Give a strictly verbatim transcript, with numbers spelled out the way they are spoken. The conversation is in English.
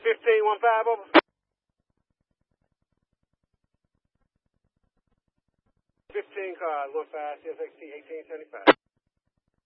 fifteen one five, over. fifteen cars, one five, C S X T eighteen seventy-five.